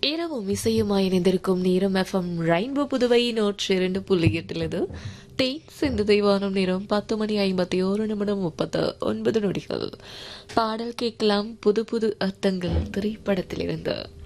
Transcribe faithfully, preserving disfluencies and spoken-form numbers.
இரவும் இசையுமாய் இணைந்திருக்கும் நேரம் எஃப்எம் ரெயின்போ புதுவை நூற்றி இரண்டு புள்ளி எட்டிலது தேன் சிந்து தெய்வானம் நேரம் பத்து மணி ஐம்பத்தி ஓரு நிமிடம் முப்பத்து ஒன்பது நொடிகள். பாடல் கேட்கலாம் புது புது அர்த்தங்கள் திரைப்படத்திலிருந்து.